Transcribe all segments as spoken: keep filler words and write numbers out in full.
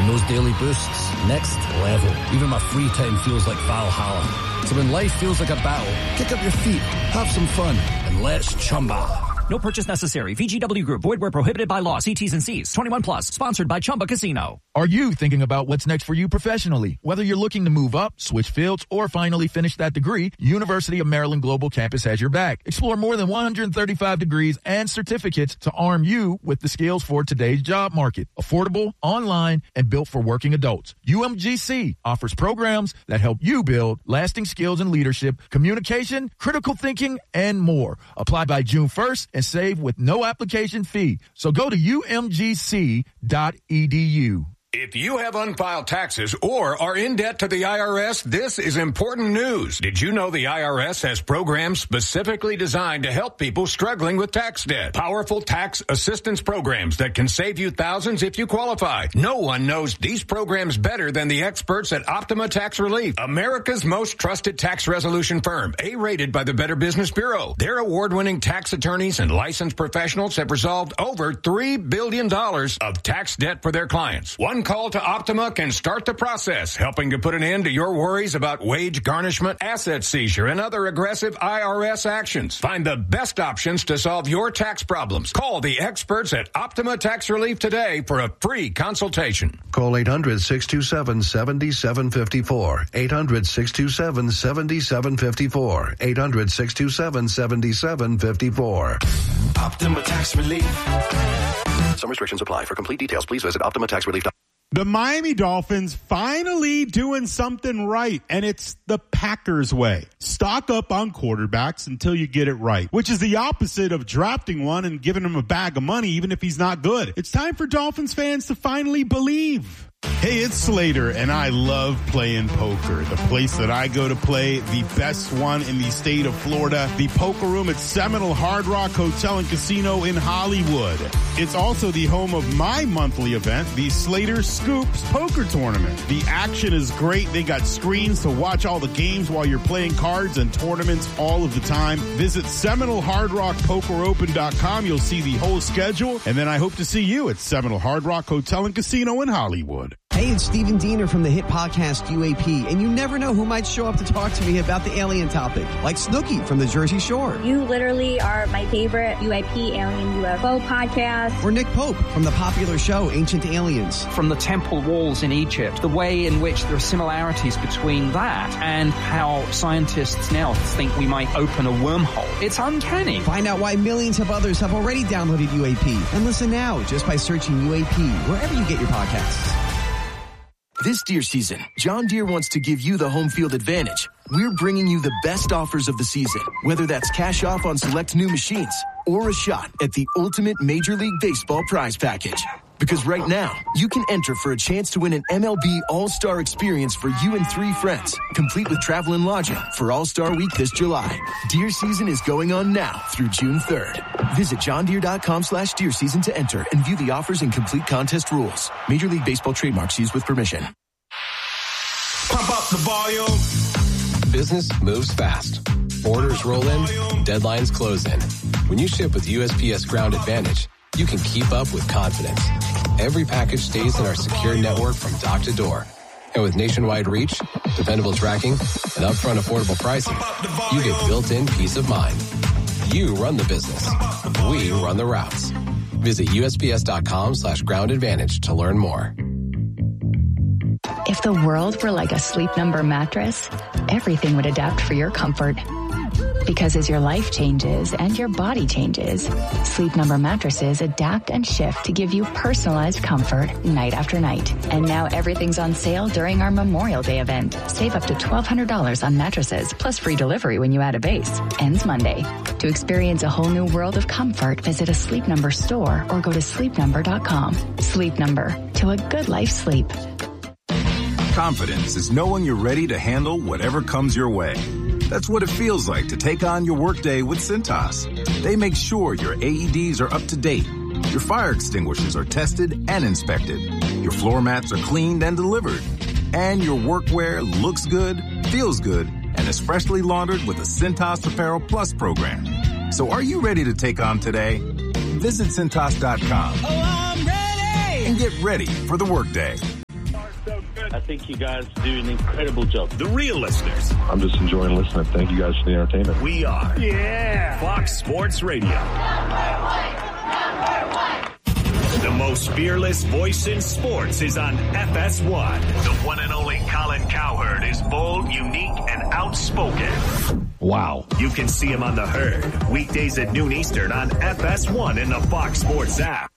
And those daily boosts, next level. Even my free time feels like Valhalla. So when life feels like a battle, kick up your feet, have some fun, and let's Chumba. No purchase necessary. V G W Group. Void where prohibited by law. See T's and C's. twenty-one plus. Sponsored by Chumba Casino. Are you thinking about what's next for you professionally? Whether you're looking to move up, switch fields, or finally finish that degree, University of Maryland Global Campus has your back. Explore more than one hundred thirty-five degrees and certificates to arm you with the skills for today's job market. Affordable, online, and built for working adults. U M G C offers programs that help you build lasting skills in leadership, communication, critical thinking, and more. Apply by June first and save with no application fee. So go to U M G C dot E D U. If you have unfiled taxes or are in debt to the I R S, this is important news. Did you know the I R S has programs specifically designed to help people struggling with tax debt? Powerful tax assistance programs that can save you thousands if you qualify. No one knows these programs better than the experts at Optima Tax Relief, America's most trusted tax resolution firm, A-rated by the Better Business Bureau. Their award-winning tax attorneys and licensed professionals have resolved over three billion dollars of tax debt for their clients. One call to Optima can start the process, helping to put an end to your worries about wage garnishment, asset seizure, and other aggressive I R S actions. Find the best options to solve your tax problems. Call the experts at Optima Tax Relief today for a free consultation. Call eight hundred, six two seven, seven seven five four. eight hundred, six two seven, seven seven five four. eight hundred, six two seven, seven seven five four. Optima Tax Relief. Some restrictions apply. For complete details, please visit optima tax relief dot com. The Miami Dolphins finally doing something right, and it's the Packers way. Stock up on quarterbacks until you get it right, which is the opposite of drafting one and giving him a bag of money even if he's not good. It's time for Dolphins fans to finally believe. Hey, it's Slater, and I love playing poker. The place that I go to play, the best one in the state of Florida, the Poker Room at Seminole Hard Rock Hotel and Casino in Hollywood. It's also the home of my monthly event, the Slater Scoops Poker Tournament. The action is great. They got screens to watch all the games while you're playing cards and tournaments all of the time. Visit Seminole Hard Rock Poker Open dot com. You'll see the whole schedule, and then I hope to see you at Seminole Hard Rock Hotel and Casino in Hollywood. Hey, it's Stephen Diener from the hit podcast U A P, and you never know who might show up to talk to me about the alien topic, like Snooki from the Jersey Shore. You literally are my favorite U A P Alien U F O podcast. Or Nick Pope from the popular show Ancient Aliens. From the temple walls in Egypt, the way in which there are similarities between that and how scientists now think we might open a wormhole. It's uncanny. Find out why millions of others have already downloaded U A P. And listen now just by searching U A P wherever you get your podcasts. This Deere season, John Deere wants to give you the home field advantage. We're bringing you the best offers of the season, whether that's cash off on select new machines or a shot at the ultimate Major League Baseball prize package. Because right now, you can enter for a chance to win an M L B All-Star experience for you and three friends, complete with travel and lodging for All-Star Week this July. Deer season is going on now through June third. Visit johndeere.com slash deer season to enter and view the offers and complete contest rules. Major League Baseball trademarks used with permission. Pump up the volume. Business moves fast. Orders roll in, deadlines close in. When you ship with U S P S Ground Advantage, you can keep up with confidence. Every package stays in our secure network from dock to door. And with nationwide reach, dependable tracking, and upfront affordable pricing, you get built-in peace of mind. You run the business. We run the routes. Visit USPS.com slash ground advantage to learn more. If the world were like a Sleep Number mattress, everything would adapt for your comfort. Because as your life changes and your body changes, Sleep Number mattresses adapt and shift to give you personalized comfort night after night. And now everything's on sale during our Memorial Day event. Save up to twelve hundred dollars on mattresses, plus free delivery when you add a base. Ends Monday. To experience a whole new world of comfort, visit a Sleep Number store or go to sleep number dot com. Sleep Number. To a good life sleep. Confidence is knowing you're ready to handle whatever comes your way. That's what it feels like to take on your workday with Cintas. They make sure your A E Ds are up to date, your fire extinguishers are tested and inspected, your floor mats are cleaned and delivered, and your workwear looks good, feels good, and is freshly laundered with the Cintas Apparel Plus program. So are you ready to take on today? Visit Cintas dot com. Oh, I'm ready! And get ready for the workday. I think you guys do an incredible job. The real listeners. I'm just enjoying listening. Thank you guys for the entertainment. We are. Yeah. Fox Sports Radio. The most fearless voice in sports is on F S one. The one and only Colin Cowherd is bold, unique, and outspoken. Wow. You can see him on The Herd, weekdays at noon Eastern on F S one in the Fox Sports app.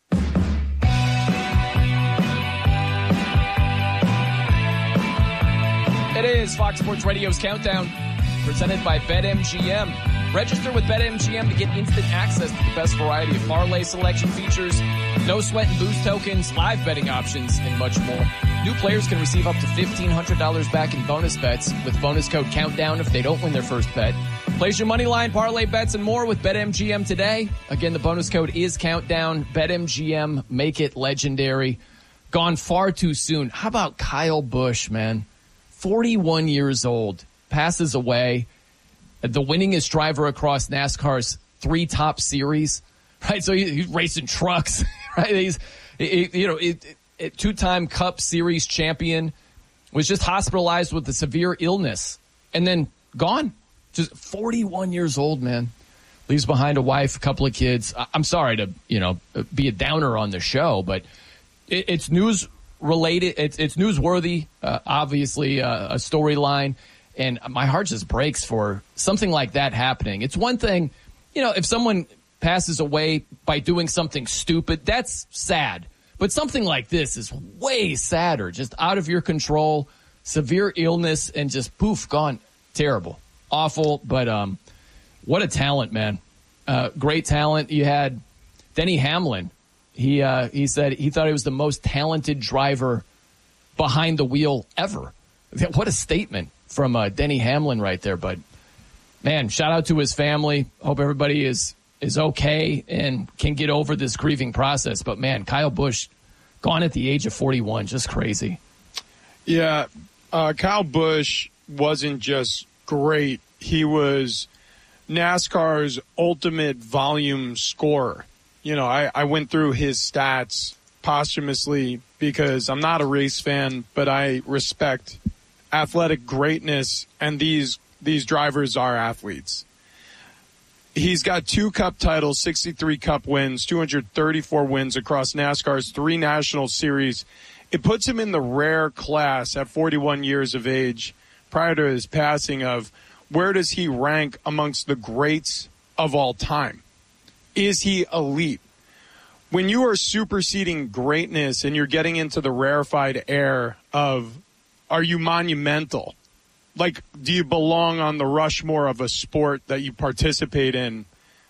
It is Fox Sports Radio's Countdown, presented by BetMGM. Register with BetMGM to get instant access to the best variety of parlay selection features, no sweat and boost tokens, live betting options, and much more. New players can receive up to fifteen hundred dollars back in bonus bets with bonus code COUNTDOWN if they don't win their first bet. Place your money line, parlay bets, and more with BetMGM today. Again, the bonus code is COUNTDOWN. BetMGM, make it legendary. Gone far too soon. How about Kyle Busch, man? forty-one years old, passes away. The winningest driver across NASCAR's three top series, right? So he's racing trucks, right? He's, he, you know, it, it, two-time Cup Series champion, was just hospitalized with a severe illness and then gone. Just forty-one years old, man. Leaves behind a wife, a couple of kids. I'm sorry to, you know, be a downer on the show, but it, it's news related. It's, it's newsworthy, uh, obviously uh, a storyline. And my heart just breaks for something like that happening. It's one thing, you know, if someone passes away by doing something stupid, that's sad. But something like this is way sadder, just out of your control, severe illness, and just poof, gone. Terrible. Awful, but um, what a talent, man. Uh, great talent. You had Denny Hamlin. He, uh, he said he thought he was the most talented driver behind the wheel ever. What a statement from uh, Denny Hamlin right there. But, man, shout out to his family. Hope everybody is is okay and can get over this grieving process. But, man, Kyle Busch gone at the age of forty-one. Just crazy. Yeah, uh, Kyle Busch wasn't just great. He was NASCAR's ultimate volume scorer. You know, I, I went through his stats posthumously because I'm not a race fan, but I respect athletic greatness, and these these drivers are athletes. He's got two Cup titles, sixty-three Cup wins, two hundred thirty-four wins across NASCAR's three National Series. It puts him in the rare class at forty-one years of age, prior to his passing, of where does he rank amongst the greats of all time? Is he elite? When you are superseding greatness and you're getting into the rarefied air of, are you monumental? Like, do you belong on the Rushmore of a sport that you participate in?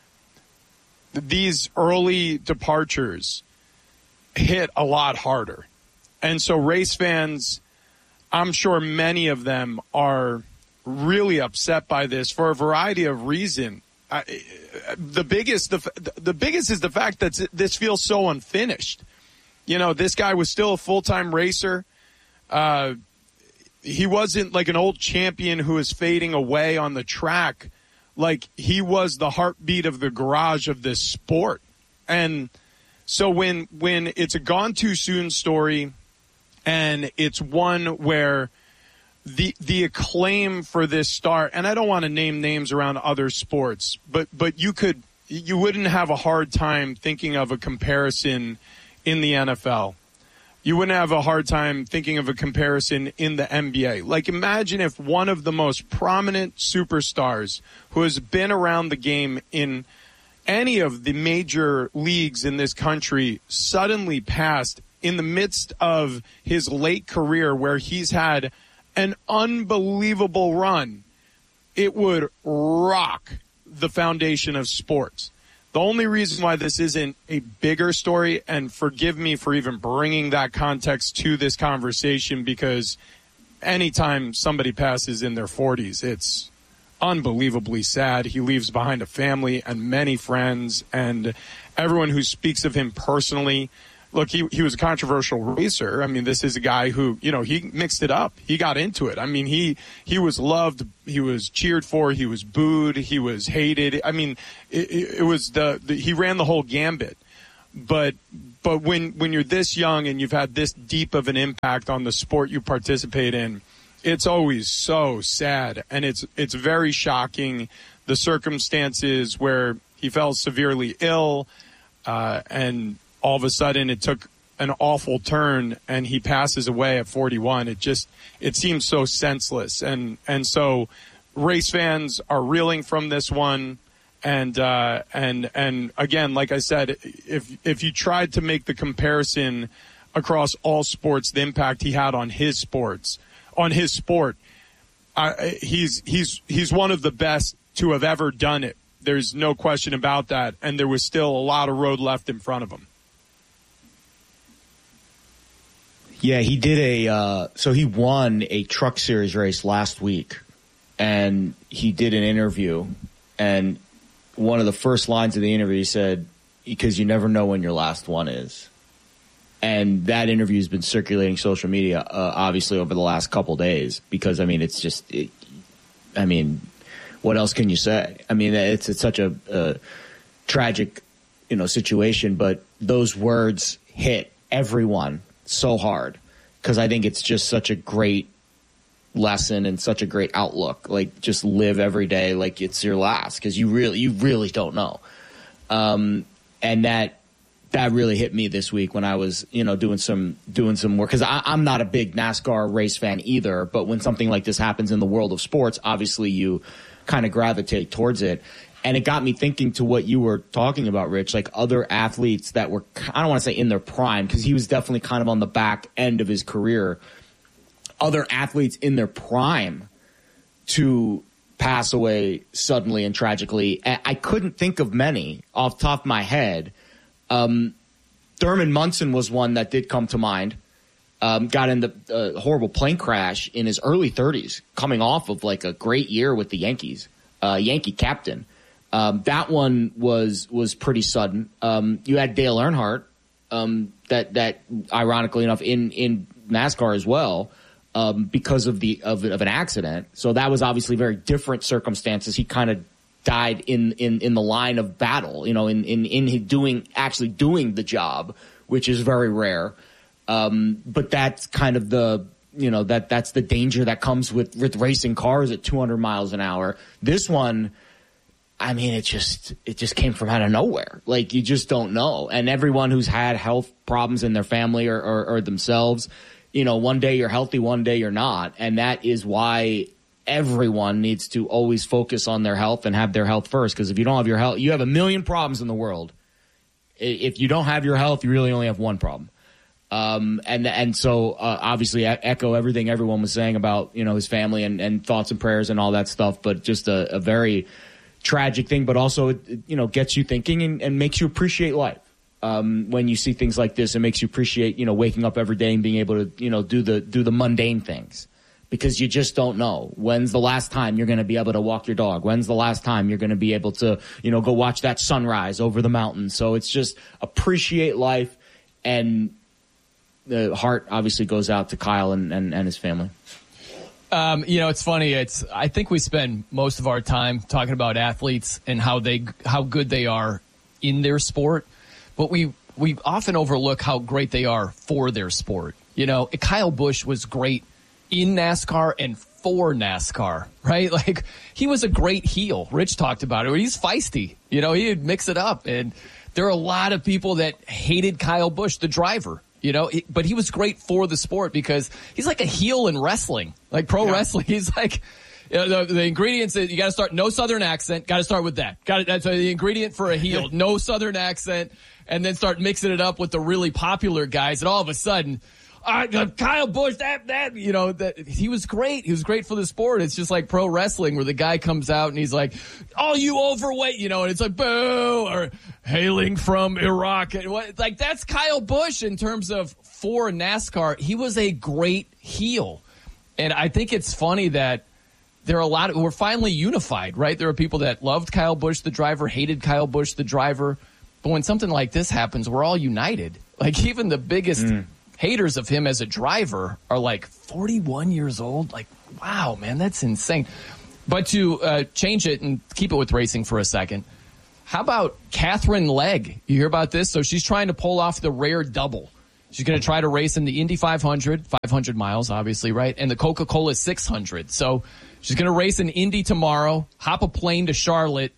These early departures hit a lot harder. And so race fans, I'm sure many of them are really upset by this for a variety of reasons. I, the biggest, the, the biggest is the fact that this feels so unfinished. You know, this guy was still a full-time racer. Uh, he wasn't like an old champion who is fading away on the track. Like, he was the heartbeat of the garage of this sport. And so when, when it's a gone too soon story, and it's one where the, the acclaim for this star, and I don't want to name names around other sports, but, but you could, you wouldn't have a hard time thinking of a comparison in the N F L. You wouldn't have a hard time thinking of a comparison in the N B A. Like, imagine if one of the most prominent superstars who has been around the game in any of the major leagues in this country suddenly passed in the midst of his late career where he's had an unbelievable run. It would rock the foundation of sports. The only reason why this isn't a bigger story, and forgive me for even bringing that context to this conversation, because anytime somebody passes in their forties, it's unbelievably sad. He leaves behind a family and many friends, and everyone who speaks of him personally. Look, he he was a controversial racer. I mean, this is a guy who, you know, he mixed it up. He got into it. I mean, he he was loved. He was cheered for. He was booed. He was hated. I mean, it, it was the, the he ran the whole gambit. But but when, when you're this young and you've had this deep of an impact on the sport you participate in, it's always so sad. And it's it's very shocking, the circumstances where he fell severely ill, uh, and all of a sudden it took an awful turn and he passes away at forty-one. It just, it seems so senseless. And, and so race fans are reeling from this one. And, uh, and, and again, like I said, if, if you tried to make the comparison across all sports, the impact he had on his sports, on his sport, uh, he's, he's, he's one of the best to have ever done it. There's no question about that. And there was still a lot of road left in front of him. Yeah, he did a, uh, so he won a Truck Series race last week, and he did an interview, and one of the first lines of the interview, he said, because you never know when your last one is. And that interview has been circulating social media, uh, obviously, over the last couple days, because, I mean, it's just, it, I mean, what else can you say? I mean, it's, it's such a, a tragic, you know, situation, but those words hit everyone so hard, because I think it's just such a great lesson and such a great outlook. Like, just live every day like it's your last, because you really, you really don't know. Um, and that, that really hit me this week when I was, you know, doing some, doing some work. Cause I, I'm not a big NASCAR race fan either, but when something like this happens in the world of sports, obviously you kind of gravitate towards it. And it got me thinking to what you were talking about, Rich, like other athletes that were, I don't want to say in their prime, because he was definitely kind of on the back end of his career. Other athletes in their prime to pass away suddenly and tragically. I couldn't think of many off the top of my head. Um, Thurman Munson was one that did come to mind. Um, got in the uh, horrible plane crash in his early thirties, coming off of like a great year with the Yankees, uh, Yankee captain. Um, that one was was pretty sudden. Um, you had Dale Earnhardt, um, that that ironically enough in in NASCAR as well, um, because of the of, of an accident. So that was obviously very different circumstances. He kind of died in, in, in the line of battle, you know, in in in his doing actually doing the job, which is very rare. Um, but that's kind of the you know that that's the danger that comes with with racing cars at two hundred miles an hour. This one, I mean, it just it just came from out of nowhere. Like, you just don't know. And everyone who's had health problems in their family or, or, or themselves, you know, one day you're healthy, one day you're not. And that is why everyone needs to always focus on their health and have their health first. Because if you don't have your health, you have a million problems in the world. If you don't have your health, you really only have one problem. Um, and, and so, uh, obviously I echo everything everyone was saying about, you know, his family and, and thoughts and prayers and all that stuff, but just a, a very tragic thing, but also, it, you know, gets you thinking and, and makes you appreciate life. Um, when you see things like this, it makes you appreciate, you know, waking up every day and being able to, you know, do the, do the mundane things, because you just don't know when's the last time you're going to be able to walk your dog. When's the last time you're going to be able to, you know, go watch that sunrise over the mountains. So it's just appreciate life, and the heart obviously goes out to Kyle and, and, and his family. Um, you know, it's funny. It's, I think we spend most of our time talking about athletes and how they, how good they are in their sport, but we, we often overlook how great they are for their sport. You know, Kyle Busch was great in NASCAR and for NASCAR, right? Like, he was a great heel. Rich talked about it. He's feisty. You know, he'd mix it up. And there are a lot of people that hated Kyle Busch, the driver. You know, it, but he was great for the sport because he's like a heel in wrestling, like pro yeah. wrestling. He's like, you know, the, the ingredients that you got to start, no Southern accent. Got to start with that. Got that's the ingredient for a heel. No Southern accent, and then start mixing it up with the really popular guys. And all of a sudden, uh, Kyle Busch, that that you know, that he was great. He was great for the sport. It's just like pro wrestling where the guy comes out and he's like, "Oh, you overweight," you know, and it's like, "Boo!" or hailing from Iraq. And what, like, that's Kyle Busch in terms of for NASCAR. He was a great heel, and I think it's funny that there are a lot of, we're finally unified, right? There are people that loved Kyle Busch, the driver, hated Kyle Busch, the driver, but when something like this happens, we're all united. Like, even the biggest mm. haters of him as a driver are like forty-one years old. Like, wow, man, that's insane. But to uh, change it and keep it with racing for a second, How about Catherine Legg? You hear about this? So she's trying to pull off the rare double. She's going to try to race in the Indy five hundred, five hundred miles, obviously, right? And the Coca-Cola six hundred. So she's going to race in Indy tomorrow, hop a plane to Charlotte,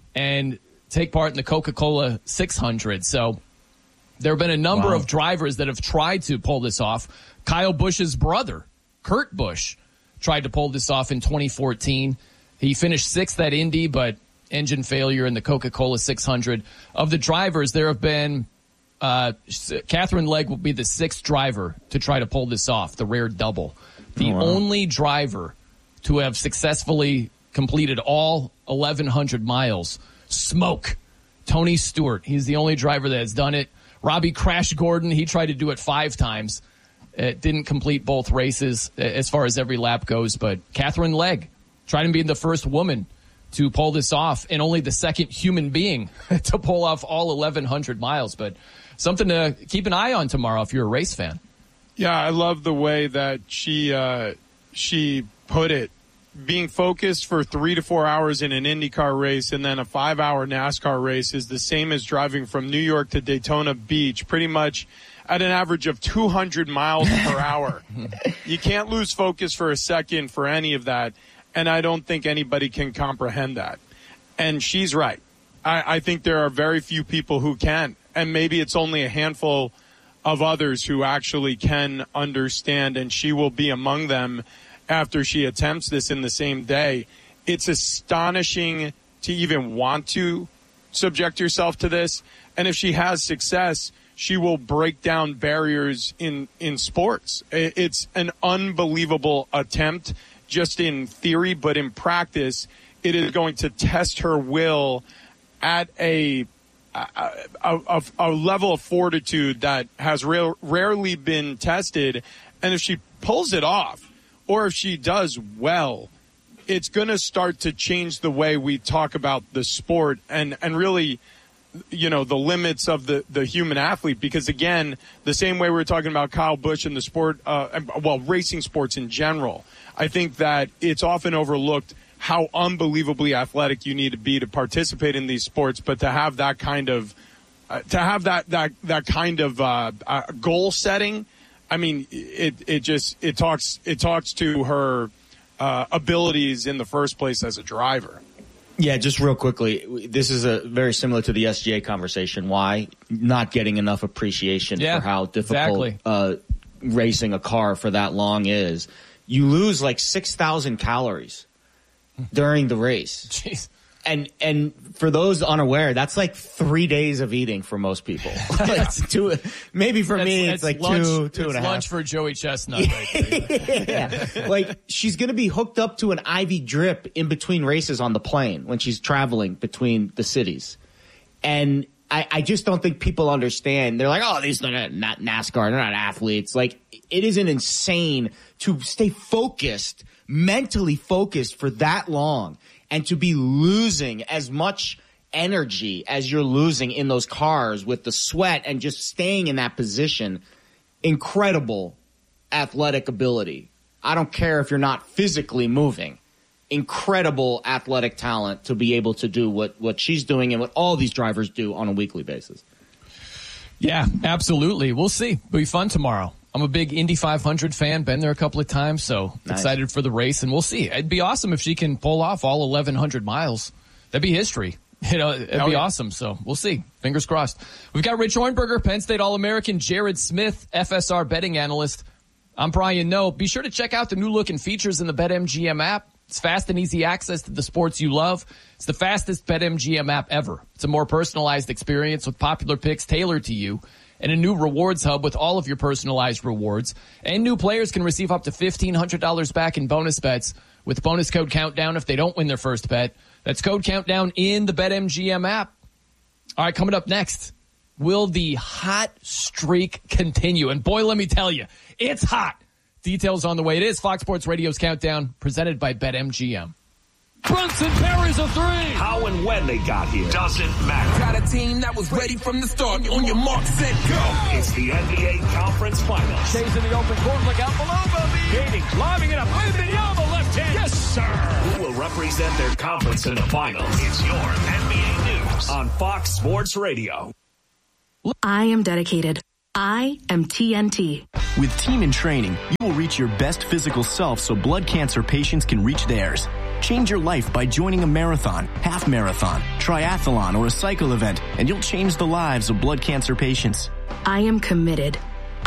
and take part in the Coca-Cola six hundred. So there have been a number wow. of drivers that have tried to pull this off. Kyle Busch's brother, Kurt Busch, tried to pull this off in twenty fourteen. He finished sixth at Indy, but engine failure in the Coca-Cola six hundred. Of the drivers, there have been uh, Catherine Legg will be the sixth driver to try to pull this off, the rare double. The oh, wow. only driver to have successfully completed all eleven hundred miles. Smoke. Tony Stewart. He's the only driver that has done it. Robbie Crash Gordon, he tried to do it five times. It didn't complete both races as far as every lap goes, but Catherine Legg tried to be the first woman to pull this off and only the second human being to pull off all eleven hundred miles. But something to keep an eye on tomorrow if you're a race fan. Yeah, I love the way that she uh, she put it. Being focused for three to four hours in an IndyCar race and then a five-hour NASCAR race is the same as driving from New York to Daytona Beach, pretty much at an average of two hundred miles per hour. You can't lose focus for a second for any of that, and I don't think anybody can comprehend that. And she's right. I, I think there are very few people who can, and maybe it's only a handful of others who actually can understand, and she will be among them after she attempts this in the same day. It's astonishing to even want to subject yourself to this. And if she has success, she will break down barriers in, in sports. It's an unbelievable attempt just in theory, but in practice, it is going to test her will at a a, a, a level of fortitude that has rare, rarely been tested. And if she pulls it off, or if she does well, it's going to start to change the way we talk about the sport and, and really, you know, the limits of the, the human athlete. Because, again, the same way we were talking about Kyle Busch and the sport, uh, well, racing sports in general, I think that it's often overlooked how unbelievably athletic you need to be to participate in these sports. But to have that kind of uh, to have that, that, that kind of uh, uh, goal setting, I mean, it it just it talks it talks to her uh, abilities in the first place as a driver. Yeah, just real quickly, this is a very similar to the S G A conversation. Why not getting enough appreciation yeah, for how difficult exactly. uh, racing a car for that long is? You lose like six thousand calories during the race. Jeez. And and for those unaware, that's like three days of eating for most people. Like two, maybe for that's, me, that's it's like lunch, two, two it's and a half. lunch for Joey Chestnut. Right there. Yeah, like she's gonna be hooked up to an I V drip in between races on the plane when she's traveling between the cities, and I, I just don't think people understand. They're like, oh, these are not NASCAR, they're not athletes. Like it is an insane to stay focused, mentally focused for that long. And to be losing as much energy as you're losing in those cars with the sweat and just staying in that position, incredible athletic ability. I don't care if you're not physically moving. Incredible athletic talent to be able to do what, what she's doing and what all these drivers do on a weekly basis. Yeah, absolutely. We'll see. It'll be fun tomorrow. I'm a big Indy five hundred fan, been there a couple of times, so nice. Excited for the race, and we'll see. It'd be awesome if she can pull off all eleven hundred miles. That'd be history. You know, it'd oh, be yeah. awesome, so we'll see. Fingers crossed. We've got Rich Hornberger, Penn State All-American, Jared Smith, F S R betting analyst. I'm Brian Noe. Be sure to check out the new look and features in the BetMGM app. It's fast and easy access to the sports you love. It's the fastest BetMGM app ever. It's a more personalized experience with popular picks tailored to you. And a new rewards hub with all of your personalized rewards. And new players can receive up to fifteen hundred dollars back in bonus bets with bonus code Countdown if they don't win their first bet. That's code Countdown in the BetMGM app. All right, coming up next, will the hot streak continue? And boy, let me tell you, it's hot. Details on the way. It is Fox Sports Radio's Countdown, presented by BetMGM. Brunson parries a three. How and when they got here doesn't matter. Got a team that was ready from the start. On your mark, set, go. It's the N B A Conference Finals. Stays in the open court. Look out below. Gaining, lobbing it up. Wembanyama left hand. Yes, sir. Who will represent their conference in the finals. It's your N B A News on Fox Sports Radio. I am dedicated. I am T N T. With Team in Training, you will reach your best physical self so blood cancer patients can reach theirs. Change your life by joining a marathon, half marathon, triathlon, or a cycle event, and you'll change the lives of blood cancer patients. I am committed.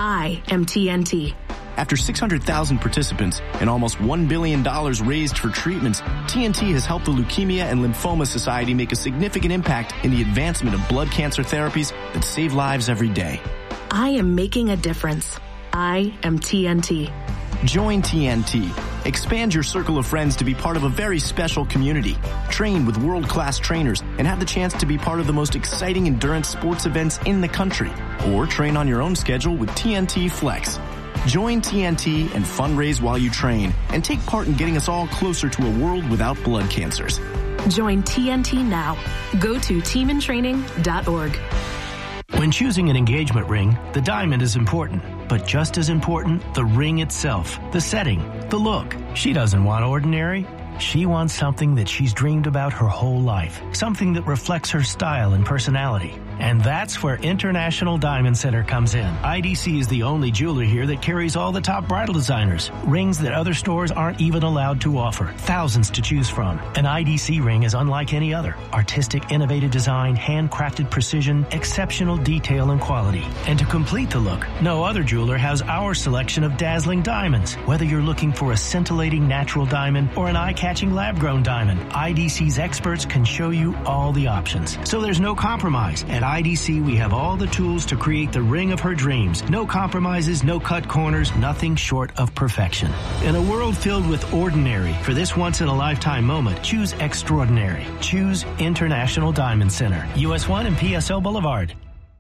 I am T N T. After six hundred thousand participants and almost one billion dollars raised for treatments, T N T has helped the Leukemia and Lymphoma Society make a significant impact in the advancement of blood cancer therapies that save lives every day. I am making a difference. I am T N T. Join T N T. Expand your circle of friends to be part of a very special community. Train with world-class trainers and have the chance to be part of the most exciting endurance sports events in the country. Or train on your own schedule with T N T Flex. Join T N T and fundraise while you train and take part in getting us all closer to a world without blood cancers. Join T N T now. Go to team in training dot org. When choosing an engagement ring, the diamond is important, but just as important, the ring itself, the setting, the look. She doesn't want ordinary. She wants something that she's dreamed about her whole life, something that reflects her style and personality. And that's where International Diamond Center comes in. I D C is the only jeweler here that carries all the top bridal designers, rings that other stores aren't even allowed to offer, thousands to choose from. An I D C ring is unlike any other. Artistic, innovative design, handcrafted precision, exceptional detail and quality. And to complete the look, no other jeweler has our selection of dazzling diamonds. Whether you're looking for a scintillating natural diamond or an eye-catching lab-grown diamond, I D C's experts can show you all the options. So there's no compromise. At I D C, we have all the tools to create the ring of her dreams. No compromises, no cut corners, nothing short of perfection. In a world filled with ordinary, for this once-in-a-lifetime moment, choose extraordinary. Choose International Diamond Center, U S one and P S L Boulevard.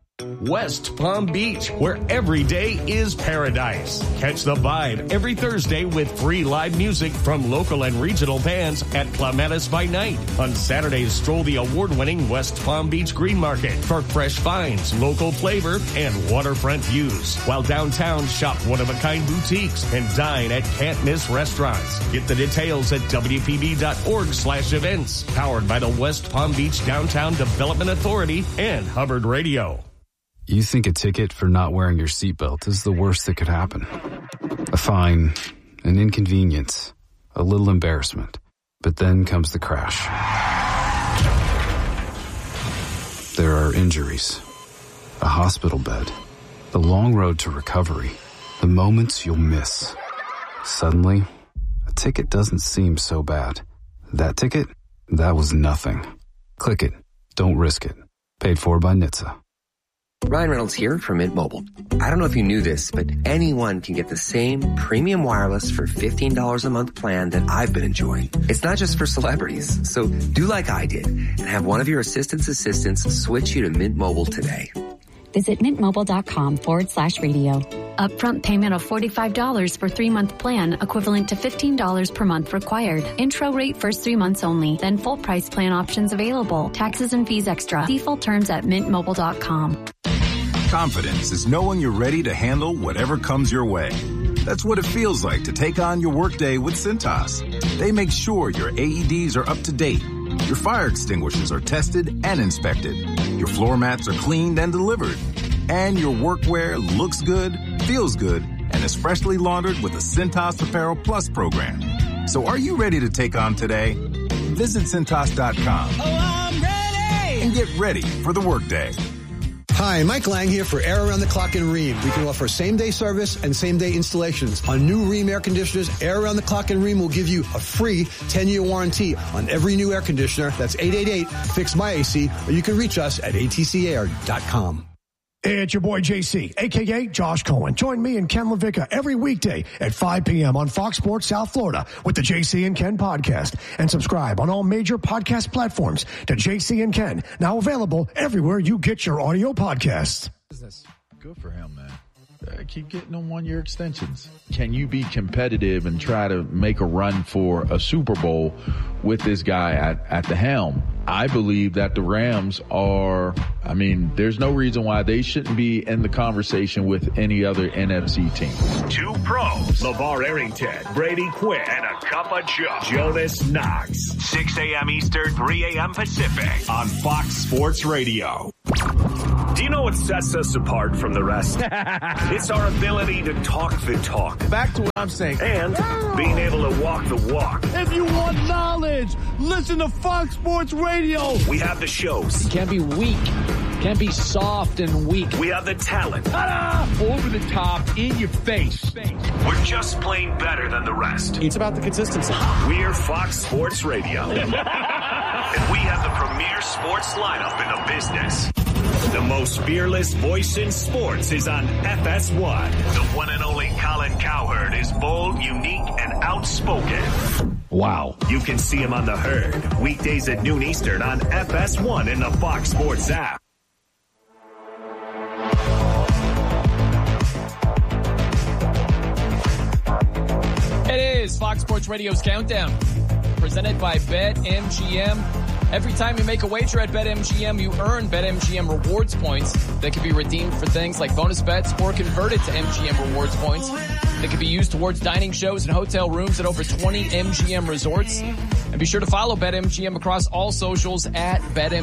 West Palm Beach, where every day is paradise. Catch the vibe every Thursday with free live music from local and regional bands at Clematis by Night. On Saturdays, stroll the award-winning West Palm Beach Green Market for fresh finds, local flavor, and waterfront views. While downtown, shop one-of-a-kind boutiques and dine at Can't Miss restaurants. Get the details at W P B dot org slash events. Powered by the West Palm Beach Downtown Development Authority and Hubbard Radio. You think a ticket for not wearing your seatbelt is the worst that could happen. A fine, an inconvenience, a little embarrassment. But then comes the crash. There are injuries, a hospital bed, the long road to recovery, the moments you'll miss. Suddenly, a ticket doesn't seem so bad. That ticket? That was nothing. Click it. Don't risk it. Paid for by N H T S A. Ryan Reynolds here from Mint Mobile. I don't know if you knew this, but anyone can get the same premium wireless for fifteen dollars a month plan that I've been enjoying. It's not just for celebrities. So do like I did and have one of your assistant's assistants switch you to Mint Mobile today. Visit mintmobile.com forward slash radio. Upfront payment of forty-five dollars for three-month plan, equivalent to fifteen dollars per month required. Intro rate first three months only, then full price plan options available. Taxes and fees extra. See full terms at mint mobile dot com. Confidence is knowing you're ready to handle whatever comes your way. That's what it feels like to take on your workday with Cintas. They make sure your A E Ds are up to date, your fire extinguishers are tested and inspected, your floor mats are cleaned and delivered, and your workwear looks good, feels good, and is freshly laundered with the Cintas Apparel Plus program. So are you ready to take on today? Visit Cintas dot com. Oh, I'm ready! And get ready for the workday. Hi, Mike Lang here for Air Around the Clock in Rheem. We can offer same-day service and same-day installations. On new Rheem air conditioners, Air Around the Clock in Rheem will give you a free ten-year warranty on every new air conditioner. That's eight eight eight, fix my A C, or you can reach us at A T C air dot com. It's your boy J C, a k a. Josh Cohen. Join me and Ken LaVicka every weekday at five p.m. on Fox Sports South Florida with the J C and Ken podcast. And subscribe on all major podcast platforms to J C and Ken, now available everywhere you get your audio podcasts. Good for him, man. uh, keep getting them one-year extensions. Can you be competitive and try to make a run for a Super Bowl with this guy at, at the helm? I believe that the Rams are, I mean, there's no reason why they shouldn't be in the conversation with any other N F C team. Two pros, LeVar Arrington, Brady Quinn, and a cup of Joe, Jonas Knox. six a.m. Eastern, three a.m. Pacific on Fox Sports Radio. Do you know what sets us apart from the rest? It's our ability to talk the talk. Back to what I'm saying. And being able to walk the walk. If you want knowledge, listen to Fox Sports Radio. We have the shows. You can't be weak. Can't be soft and weak. We have the talent. Ta-da! Over the top, in your face. We're just plain better than the rest. It's about the consistency. We're Fox Sports Radio. And we have the premier sports lineup in the business. The most fearless voice in sports is on F S one. The one and only Colin Cowherd is bold, unique, and outspoken. Wow. You can see him on The Herd, weekdays at noon Eastern on F S one in the Fox Sports app. It is Fox Sports Radio's Countdown, presented by BetMGM. Every time you make a wager at BetMGM, you earn BetMGM rewards points that can be redeemed for things like bonus bets or converted to M G M rewards points that can be used towards dining shows and hotel rooms at over twenty M G M resorts. And be sure to follow BetMGM across all socials at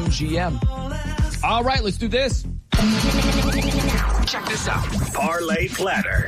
BetMGM. All right, let's do this. Check this out. Parlay Platter.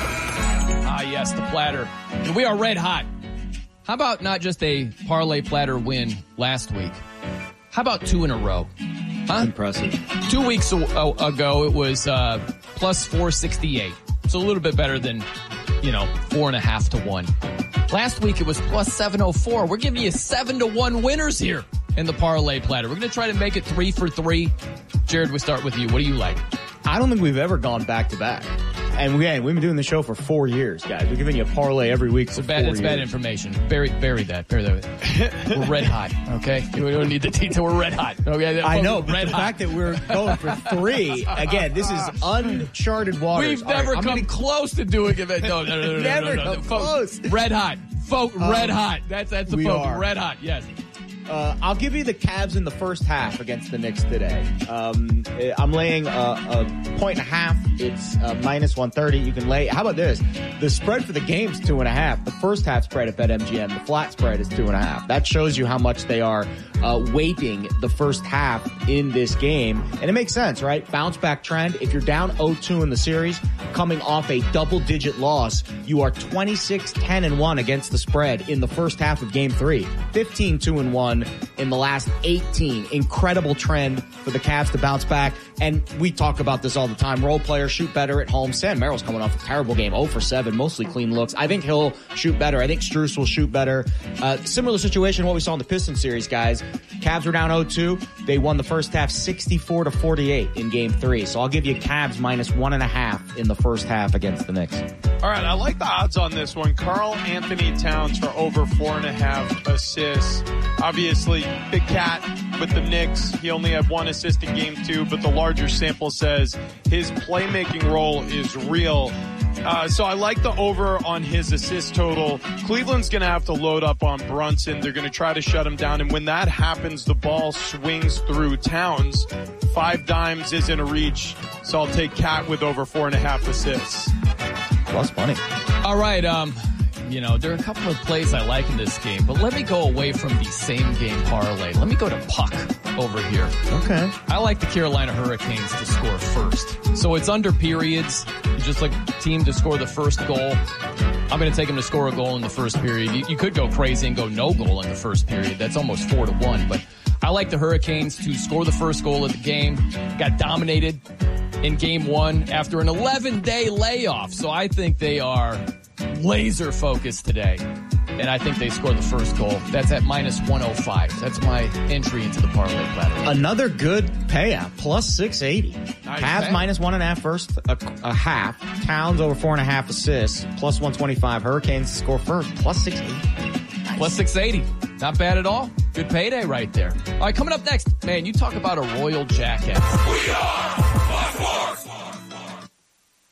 Ah, yes, the platter. And we are red hot. How about not just a parlay platter win last week? How about two in a row? Huh? Impressive. Two weeks ago, it was uh, plus four sixty-eight. It's a little bit better than, you know, four and a half to one. Last week, it was plus seven oh four. We're giving you seven to one winners here in the parlay platter. We're going to try to make it three for three. Jared, we start with you. What do you like? I don't think we've ever gone back to back. And again, we've been doing the show for four years, guys. We're giving you a parlay every week for it's bad, four It's years. bad information. Bury, bury that. Bury that. We're red hot, okay? We don't need the detail. We're red hot. Okay? I know, but red the hot. fact that we're going for three, again, this is uncharted waters. We've never right, come gonna... close to doing it. No, no, no, no, never no, no, no. come Folks, close. Red hot. Folk, Um, red hot. That's, that's the we focus. are. Red hot, yes. Uh, I'll give you the Cavs in the first half against the Knicks today. Um, I'm laying a, a point and a half. It's uh, minus one thirty. You can lay. How about this? The spread for the game's two and a half. The first half spread at BetMGM, the flat spread is two and a half. That shows you how much they are uh, weighting the first half in this game. And it makes sense, right? Bounce back trend. If you're down oh two in the series, coming off a double digit loss, you are twenty-six ten and one against the spread in the first half of game three. fifteen two and one in the last eighteen. Incredible trend for the Cavs to bounce back. And we talk about this all the time. Role players shoot better at home. Sam Merrill's coming off a terrible game, oh for seven, mostly clean looks. I think he'll shoot better. I think Strus will shoot better. Uh, similar situation to what we saw in the Pistons series, guys. Cavs were down oh two. They won the first half sixty-four to forty-eight in game three. So I'll give you Cavs minus one and a half in the first half against the Knicks. All right, I like the odds on this one. Karl Anthony Towns for over four and a half assists. Obviously, Big Cat with the Knicks. He only had one assist in game two, but the larger sample says his playmaking role is real. Uh, so I like the over on his assist total. Cleveland's going to have to load up on Brunson. They're going to try to shut him down. And when that happens, the ball swings through Towns. Five dimes isn't a reach. So I'll take Cat with over four and a half assists. Plus money. All right. Um, you know, there are a couple of plays I like in this game, but let me go away from the same game parlay. Let me go to puck over here. Okay. I like the Carolina Hurricanes to score first. So it's under periods. You just like the team to score the first goal. I'm going to take them to score a goal in the first period. You, you could go crazy and go no goal in the first period. That's almost four to one, but I like the Hurricanes to score the first goal of the game. Got dominated in game one after an eleven day layoff. So I think they are laser focused today. And I think they score the first goal. That's at minus one oh five. That's my entry into the parlay platter. Another good payout, plus six eighty. Nice Cavs payout. minus one and a half first, a, a half. Towns over four and a half assists, plus one twenty-five. Hurricanes score first, plus six eighty. Nice. Plus six eighty. Not bad at all. Good payday right there. All right, coming up next, man, you talk about a royal jackass. We are Fox Sports.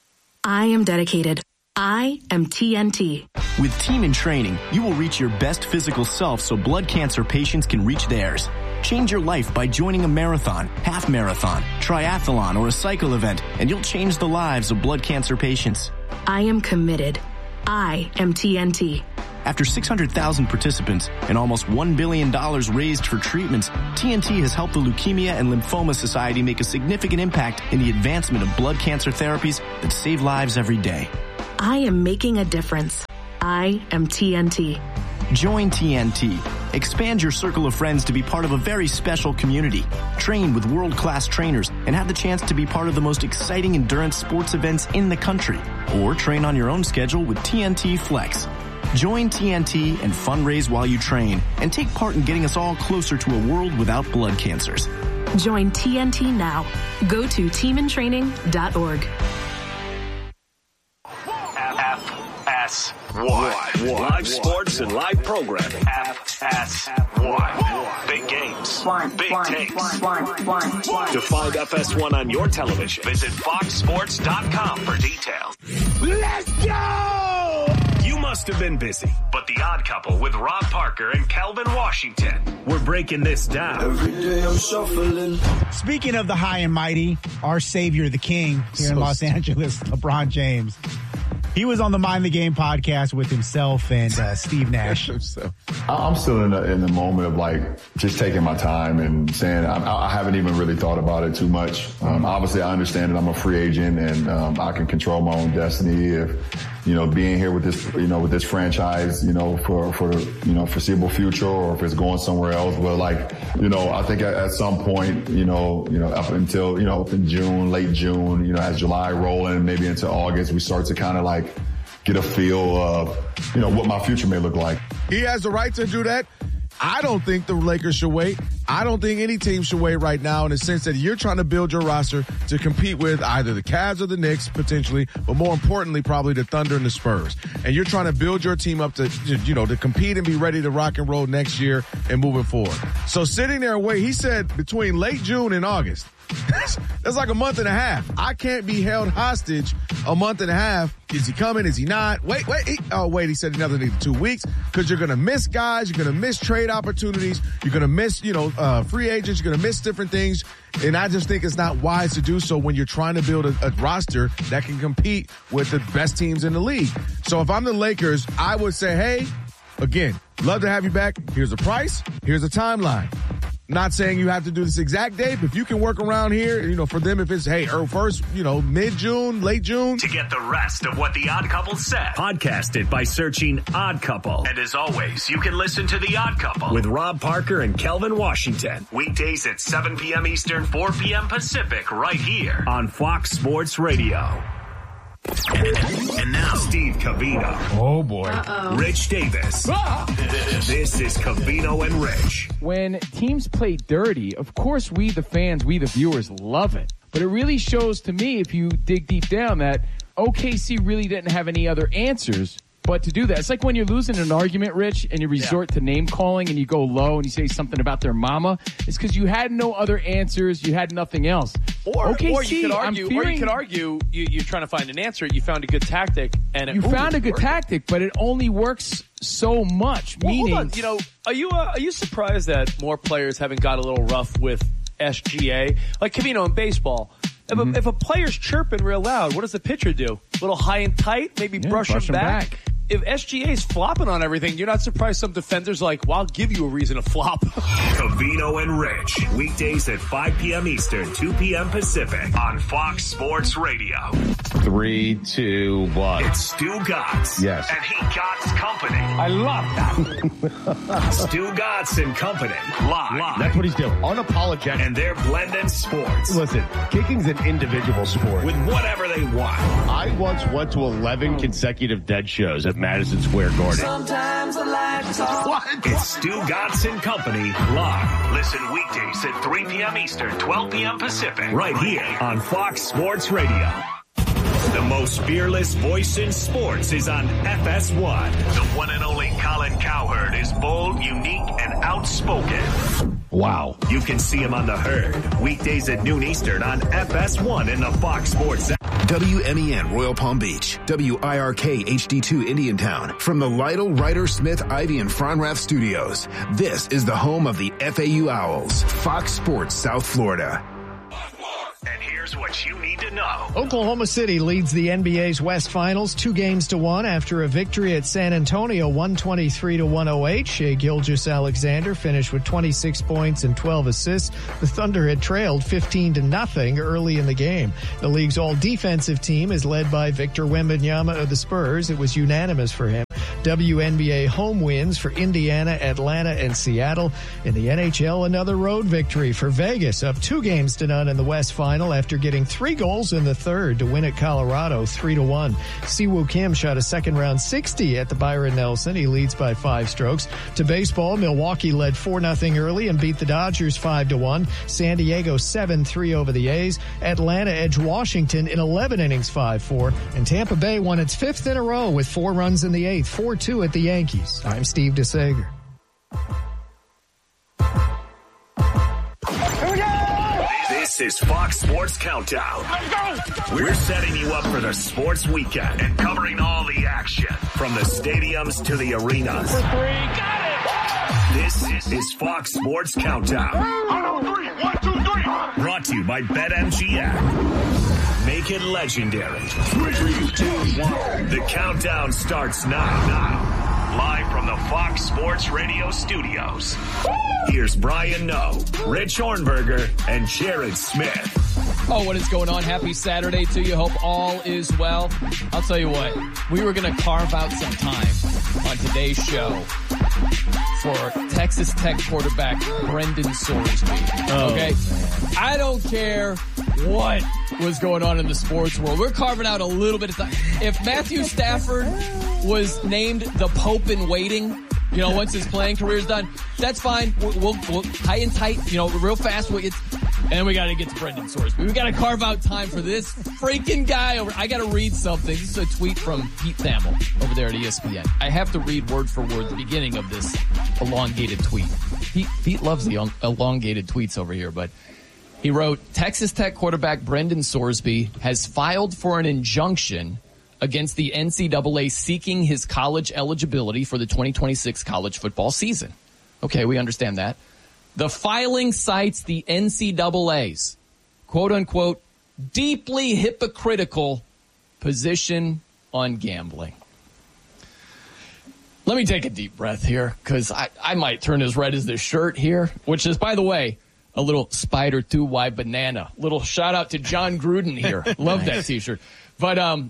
I am dedicated. I am T N T. With Team in Training, you will reach your best physical self so blood cancer patients can reach theirs. Change your life by joining a marathon, half marathon, triathlon, or a cycle event, and you'll change the lives of blood cancer patients. I am committed. I am T N T. After six hundred thousand participants and almost one billion dollars raised for treatments, T N T has helped the Leukemia and Lymphoma Society make a significant impact in the advancement of blood cancer therapies that save lives every day. I am making a difference. I am T N T. Join T N T. Expand your circle of friends to be part of a very special community. Train with world-class trainers and have the chance to be part of the most exciting endurance sports events in the country. Or train on your own schedule with T N T Flex. Join T N T and fundraise while you train and take part in getting us all closer to a world without blood cancers. Join T N T now. Go to team in training dot org. F S one. Live sports and live programming. F S one. Big games. Big takes. To find F S one on your television, visit fox sports dot com for details. Let's go! You must have been busy, but The Odd Couple with Rob Parker and Calvin Washington. We're breaking this down. Every day I'm shuffling. Speaking of the high and mighty, our savior, the king here so in Los Angeles, LeBron James. He was on the Mind the Game podcast with himself and uh, Steve Nash. I'm still in the, in the moment of like just taking my time and saying I, I haven't even really thought about it too much. Um, obviously, I understand that I'm a free agent and um, I can control my own destiny. If you know, being here with this, you know, with this franchise, you know, for for you know foreseeable future, or if it's going somewhere else. But like, you know, I think at, at some point, you know, you know, up until you know, up in June, late June, you know, as July rolling, maybe into August, we start to kind of like get a feel of, you know, what my future may look like. He has the right to do that. I don't think the Lakers should wait. I don't think any team should wait right now in the sense that you're trying to build your roster to compete with either the Cavs or the Knicks potentially, but more importantly, probably the Thunder and the Spurs. And you're trying to build your team up to, you know, to compete and be ready to rock and roll next year and moving forward. So sitting there and wait, he said between late June and August. That's, that's like a month and a half. I can't be held hostage a month and a half. Is he coming? Is he not? Wait, wait. He, oh, wait. He said another need two weeks because you're going to miss guys. You're going to miss trade opportunities. You're going to miss, you know, uh, free agents. You're going to miss different things. And I just think it's not wise to do so when you're trying to build a, a roster that can compete with the best teams in the league. So if I'm the Lakers, I would say, hey, again, love to have you back. Here's a price. Here's a timeline. Not saying you have to do this exact date, but if you can work around here, you know, for them, if it's, hey, or first, you know, mid-June, late June. To get the rest of what The Odd Couple said, podcast it by searching Odd Couple. And as always, you can listen to The Odd Couple with Rob Parker and Kelvin Washington. Weekdays at seven p.m. Eastern, four p.m. Pacific, right here on Fox Sports Radio. And now, Steve Covino. Oh, boy. Uh-oh. Rich Davis. Ah! This is Covino and Rich. When teams play dirty, of course we, the fans, we, the viewers, love it. But it really shows to me, if you dig deep down, that O K C really didn't have any other answers but to do that. It's like when you're losing an argument, Rich, and you resort yeah. to name calling and you go low and you say something about their mama. It's because you had no other answers. You had nothing else. Or, O K C, or you could argue, fearing, or you could argue you, you're trying to find an answer. You found a good tactic, and it, you ooh, found a good worked. tactic, but it only works so much. Well, meaning, hold on. You know, are you uh, are you surprised that more players haven't got a little rough with S G A? Like Covino in baseball. If, mm-hmm. a, if a player's chirping real loud, what does the pitcher do? A little high and tight, maybe yeah, brush, brush him back. back. If S G A's flopping on everything, you're not surprised some defenders like, well, I'll give you a reason to flop. Covino and Rich. Weekdays at five p.m. Eastern, two p.m. Pacific on Fox Sports Radio. Three, two, one. It's Stu Gotts. Yes. And he Gotts Company. I love that. Stu Gotts and Company. Live. Live. That's what he's doing. Unapologetic. And they're blending sports. Listen, kicking's an individual sport. With whatever they want. I once went to eleven consecutive dead shows at Madison Square Garden. Sometimes I like to talk. What? It's Stu Gotts and Company live. Listen weekdays at three p.m. Eastern, twelve p.m. Pacific. Right here on Fox Sports Radio. The most fearless voice in sports is on F S one. The one and only Colin Cowherd is bold, unique, and outspoken. Wow. You can see him on The Herd, weekdays at noon Eastern on F S one in the Fox Sports app. W M E N Royal Palm Beach, W I R K H D two Indiantown. From the Lytle, Ryder, Smith, Ivy, and Fronrath studios, this is the home of the F A U Owls, Fox Sports South Florida. And here's what you need to know. Oklahoma City leads the N B A's West Finals two games to one after a victory at San Antonio, one twenty-three to one oh eight. Shai Gilgeous-Alexander finished with twenty-six points and twelve assists. The Thunder had trailed fifteen to nothing early in the game. The league's all-defensive team is led by Victor Wembanyama of the Spurs. It was unanimous for him. W N B A home wins for Indiana, Atlanta, and Seattle. In the N H L, another road victory for Vegas, up two games to none in the West Final after getting three goals in the third to win at Colorado three to one. Siwoo Kim shot a second round sixty at the Byron Nelson. He leads by five strokes. To baseball, Milwaukee led four nothing early and beat the Dodgers five to one. San Diego seven three over the A's. Atlanta edged Washington in eleven innings five four. And Tampa Bay won its fifth in a row with four runs in the eighth, four two at the Yankees. I'm Steve DeSager. This is Fox Sports Countdown. We're setting you up for the sports weekend and covering all the action from the stadiums to the arenas. For three, got it! This is Fox Sports Countdown. On three, one, two, three. Brought to you by BetMGM. Make it legendary. Three, two, one. The countdown starts now. Now. Live from the Fox Sports Radio studios. Here's Brian Noe, Rich Hornberger, and Jared Smith. Oh, what is going on? Happy Saturday to you. Hope all is well. I'll tell you what, we were going to carve out some time on today's show for Texas Tech quarterback Brendan Sorsby. Oh, okay? Man. I don't care what was going on in the sports world. We're carving out a little bit of time. If Matthew Stafford was named the Pope in waiting, you know, once his playing career's done, that's fine. We'll, we'll, we'll high and tight, you know, real fast. We'll get, and we got to get to Brendan Sorsby. We got to carve out time for this freaking guy. Over, I got to read something. This is a tweet from Pete Thamel over there at E S P N. I have to read word for word the beginning of this elongated tweet. Pete, Pete loves the elongated tweets over here, but he wrote, Texas Tech quarterback Brendan Sorsby has filed for an injunction against the N C double A seeking his college eligibility for the twenty twenty-six college football season. Okay, we understand that. The filing cites the N C double A's, quote unquote, deeply hypocritical position on gambling. Let me take a deep breath here, because I, I might turn as red as this shirt here, which is, by the way, a little Spider two Y banana. Little shout out to John Gruden here. Love that t-shirt. But um,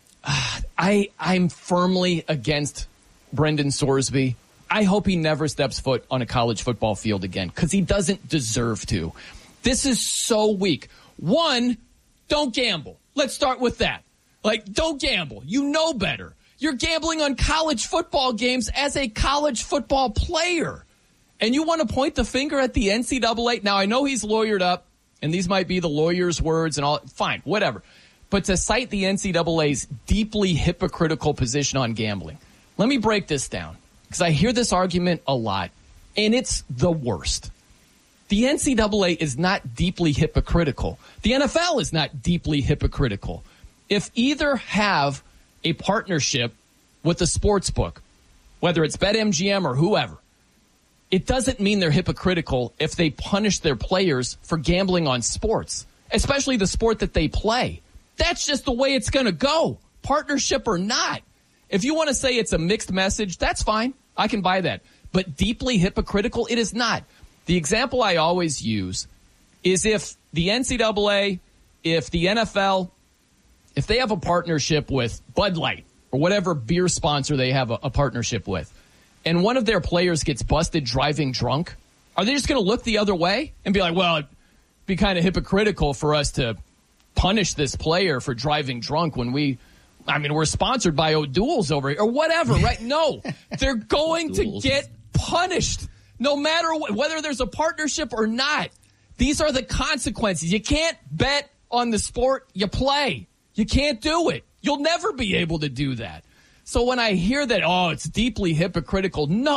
I, I'm firmly against Brendan Sorsby. I hope he never steps foot on a college football field again, because he doesn't deserve to. This is so weak. One, don't gamble. Let's start with that. Like, don't gamble. You know better. You're gambling on college football games as a college football player. And you want to point the finger at the N C double A? Now, I know he's lawyered up, and these might be the lawyer's words and all. Fine, whatever. But to cite the N C double A's deeply hypocritical position on gambling, let me break this down, because I hear this argument a lot, and it's the worst. The N C double A is not deeply hypocritical. The N F L is not deeply hypocritical. If either have a partnership with a sports book, whether it's BetMGM or whoever, it doesn't mean they're hypocritical if they punish their players for gambling on sports, especially the sport that they play. That's just the way it's going to go, partnership or not. If you want to say it's a mixed message, that's fine. I can buy that. But deeply hypocritical, it is not. The example I always use is if the N C double A, if the N F L, if they have a partnership with Bud Light or whatever beer sponsor they have a, a partnership with, and one of their players gets busted driving drunk, are they just going to look the other way and be like, well, it'd be kind of hypocritical for us to punish this player for driving drunk when we, I mean, we're sponsored by O'Doul's over here or whatever, right? No, they're going to get punished no matter what, whether there's a partnership or not. These are the consequences. You can't bet on the sport you play. You can't do it. You'll never be able to do that. So when I hear that, oh, it's deeply hypocritical, no,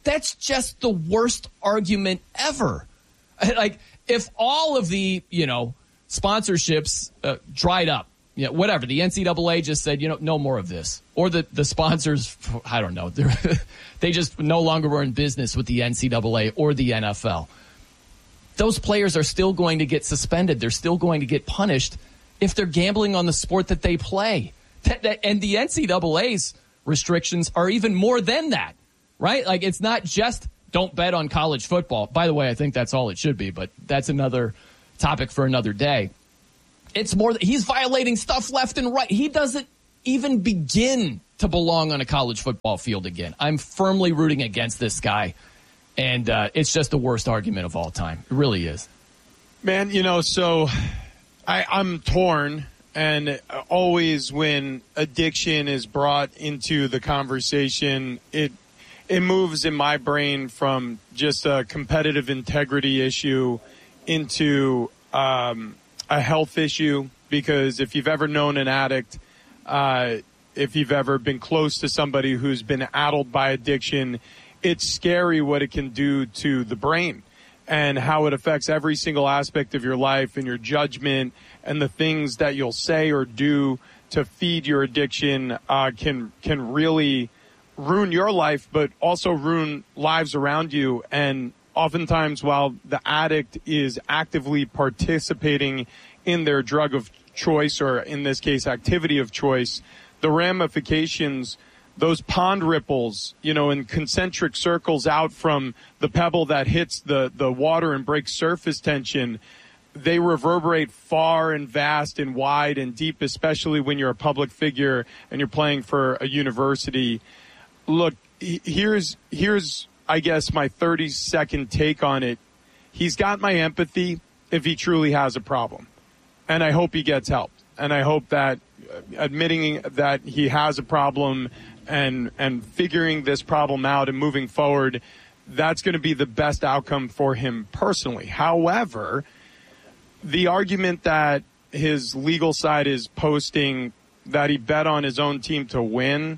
That's just the worst argument ever. Like, if all of the, you know, sponsorships uh, dried up, you know, whatever, the N C double A just said, you know, no more of this. Or the, the sponsors, I don't know, they just no longer were in business with the N C double A or the N F L. Those players are still going to get suspended. They're still going to get punished if they're gambling on the sport that they play. And the N C double A's restrictions are even more than that, right? Like, it's not just don't bet on college football. By the way, I think that's all it should be, but that's another topic for another day. It's more that he's violating stuff left and right. He doesn't even begin to belong on a college football field again. I'm firmly rooting against this guy, and uh, it's just the worst argument of all time. It really is. Man, you know, so I, I'm torn, and always when addiction is brought into the conversation, it it moves in my brain from just a competitive integrity issue into um, a health issue, because if you've ever known an addict, uh, if you've ever been close to somebody who's been addled by addiction, it's scary what it can do to the brain and how it affects every single aspect of your life and your judgment, and the things that you'll say or do to feed your addiction uh, can can really ruin your life, but also ruin lives around you. And oftentimes, while the addict is actively participating in their drug of choice, or in this case, activity of choice, the ramifications, those pond ripples, you know, in concentric circles out from the pebble that hits the, the water and breaks surface tension, they reverberate far and vast and wide and deep, especially when you're a public figure and you're playing for a university. Look, here's, here's, I guess, my thirty second take on it. He's got my empathy if he truly has a problem. And I hope he gets help. And I hope that admitting that he has a problem and, and figuring this problem out and moving forward, that's going to be the best outcome for him personally. However, the argument that his legal side is posting that he bet on his own team to win,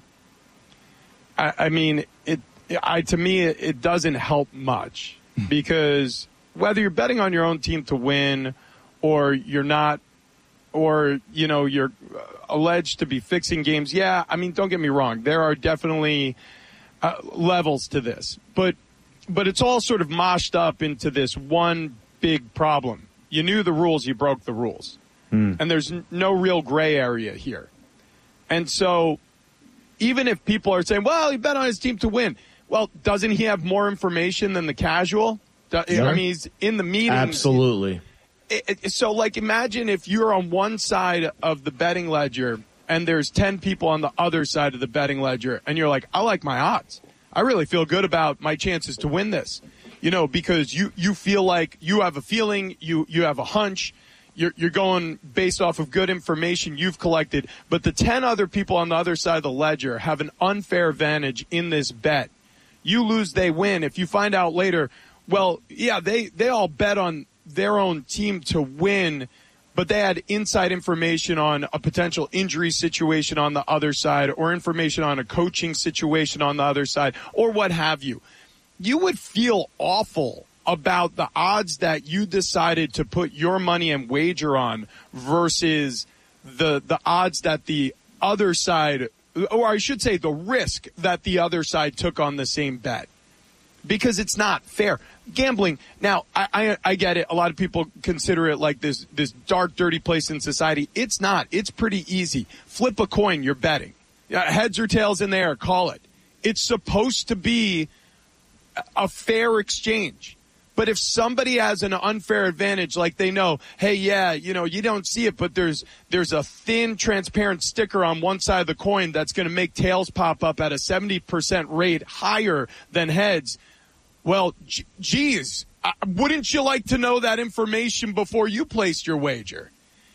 I, I mean, it, I, to me, it, it doesn't help much, because whether you're betting on your own team to win or you're not, or, you know, you're alleged to be fixing games. Yeah, I mean, don't get me wrong. There are definitely uh, levels to this, but, but it's all sort of moshed up into this one big problem. You knew the rules, you broke the rules. Mm. And there's n- no real gray area here. And so even if people are saying, well, he bet on his team to win. Well, doesn't he have more information than the casual? Do- sure. I mean, he's in the meetings. Absolutely. It, it, so, like, imagine if you're on one side of the betting ledger and there's ten people on the other side of the betting ledger, and you're like, I like my odds. I really feel good about my chances to win this. You know, because you, you feel like you have a feeling, you, you have a hunch, you're, you're going based off of good information you've collected, but the ten other people on the other side of the ledger have an unfair advantage in this bet. You lose, they win. If you find out later, well, yeah, they, they all bet on their own team to win, but they had inside information on a potential injury situation on the other side, or information on a coaching situation on the other side, or what have you. You would feel awful about the odds that you decided to put your money and wager on versus the the odds that the other side, or I should say the risk that the other side took on the same bet. Because it's not fair. Gambling, now, I, I, I get it. A lot of people consider it like this, this dark, dirty place in society. It's not. It's pretty easy. Flip a coin, you're betting. Heads or tails in the air, call it. It's supposed to be a fair exchange. But if somebody has an unfair advantage, like they know, hey, yeah, you know, you don't see it, but there's there's a thin, transparent sticker on one side of the coin that's going to make tails pop up at a seventy percent rate higher than heads. Well, g- geez, uh, wouldn't you like to know that information before you placed your wager?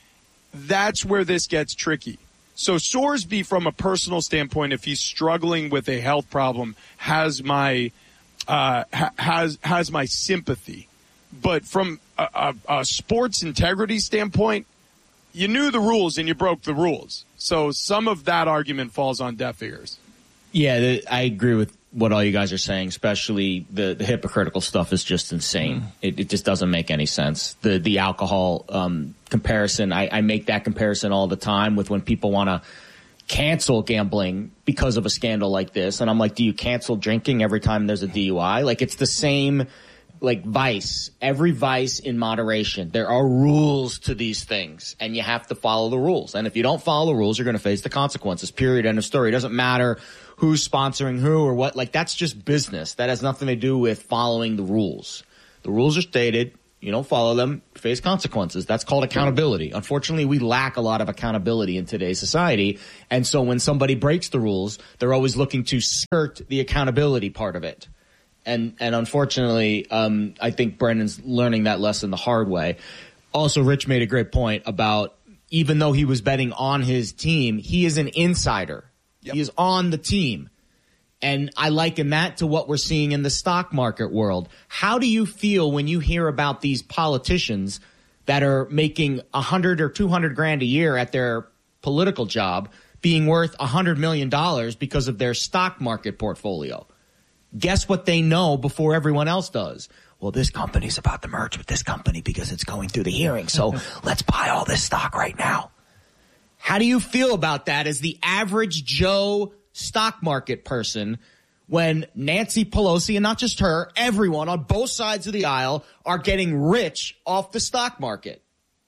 That's where this gets tricky. So Sorsby, from a personal standpoint, if he's struggling with a health problem, has my uh, ha- has has my sympathy. But from a, a, a sports integrity standpoint, you knew the rules and you broke the rules. So some of that argument falls on deaf ears. Yeah, I agree with what all you guys are saying, especially the, the hypocritical stuff is just insane. Mm. It, it just doesn't make any sense. The the alcohol um, comparison, I, I make that comparison all the time with when people want to cancel gambling because of a scandal like this. And I'm like, do you cancel drinking every time there's a D U I? Like, it's the same, like, vice. Every vice in moderation. There are rules to these things, and you have to follow the rules. And if you don't follow the rules, you're going to face the consequences, period, end of story. It doesn't matter who's sponsoring who or what. Like, that's just business. That has nothing to do with following the rules. The rules are stated. You don't follow them, face consequences. That's called accountability. Unfortunately, we lack a lot of accountability in today's society. And so when somebody breaks the rules, they're always looking to skirt the accountability part of it. And and unfortunately, um, I think Brendan's learning that lesson the hard way. Also, Rich made a great point about even though he was betting on his team, he is an insider. Yep. He is on the team. And I liken that to what we're seeing in the stock market world. How do you feel when you hear about these politicians that are making a hundred or two hundred grand a year at their political job being worth a hundred million dollars because of their stock market portfolio? Guess what they know before everyone else does? Well, this company's about to merge with this company because it's going through the hearing. So let's buy all this stock right now. How do you feel about that as the average Joe stock market person when Nancy Pelosi, and not just her, everyone on both sides of the aisle are getting rich off the stock market?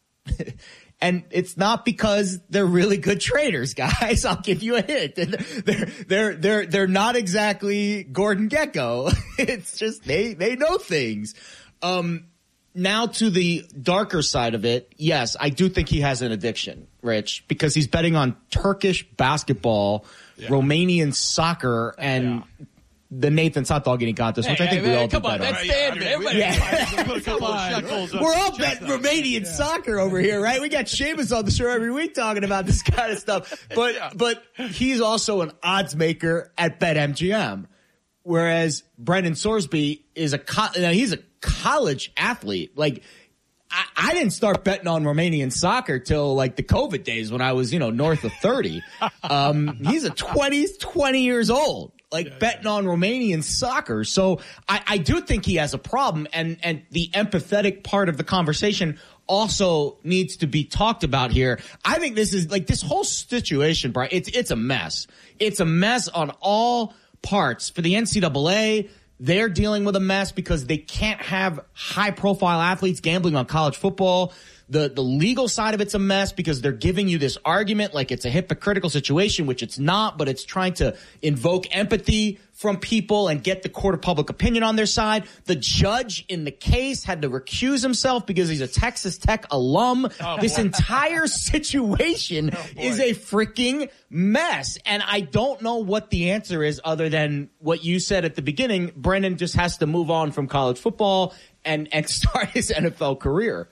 And it's not because they're really good traders, guys. I'll give you a hint. They're they're they're they're not exactly Gordon Gekko. It's just they they know things. Um, now to the darker side of it, yes, I do think he has an addiction, Rich, because he's betting on Turkish basketball, yeah. Romanian soccer, and yeah. the Nathan's hot dog eating contest, which hey, I think hey, we all come on, that's standard. Everybody, yeah. Come on. We're all betting Romanian yeah. soccer over here, right? We got Seamus on the show every week talking about this kind of stuff. But yeah. but he's also an odds maker at BetMGM, whereas Brendan Sorsby is a co- now he's a college athlete. Like, I, I didn't start betting on Romanian soccer till like the COVID days when I was, you know, north of thirty. um, he's a twenty, twenty years old. Like yeah, betting yeah. on Romanian soccer. So I, I do think he has a problem, and, and the empathetic part of the conversation also needs to be talked about here. I think this is like this whole situation, Brian, it's, it's a mess. It's a mess on all parts. For the N C double A, they're dealing with a mess because they can't have high profile athletes gambling on college football. The the legal side of it's a mess because they're giving you this argument like it's a hypocritical situation, which it's not, but it's trying to invoke empathy from people and get the court of public opinion on their side. The judge in the case had to recuse himself because he's a Texas Tech alum. Oh, this boy. entire situation oh, is a freaking mess. And I don't know what the answer is other than what you said at the beginning. Brendan just has to move on from college football and, and start his N F L career.